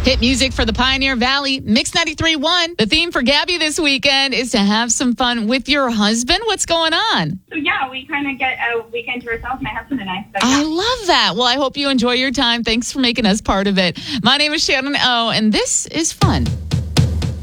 Hit music for the Pioneer Valley, Mix 93.1. The theme for Gabby this weekend is to have some fun with your husband. What's going on? So, yeah, we kind of get a weekend to ourselves, my husband and I. So, I love that. Well, I hope you enjoy your time. Thanks for making us part of it. My name is Shannon O, and this is fun.